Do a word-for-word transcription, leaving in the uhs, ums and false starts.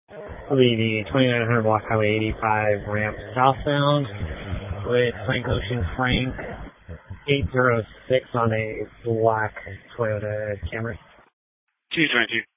Will be the twenty-nine hundred block Highway eighty-five ramp southbound with Frank Ocean Frank eight zero six on a black Toyota Camry. two twenty-two.